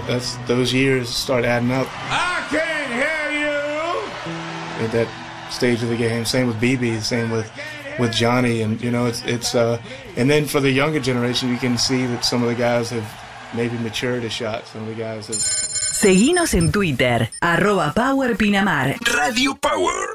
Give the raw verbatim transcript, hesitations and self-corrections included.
that's those years start adding up. I can't hear you. At that stage of the game, same with B B, same with with Johnny, and you know it's it's uh, and then for the younger generation, you can see that some of the guys have maybe matured a shot. Some of the guys have. Seguinos en Twitter, arroba Power Pinamar. Radio Power.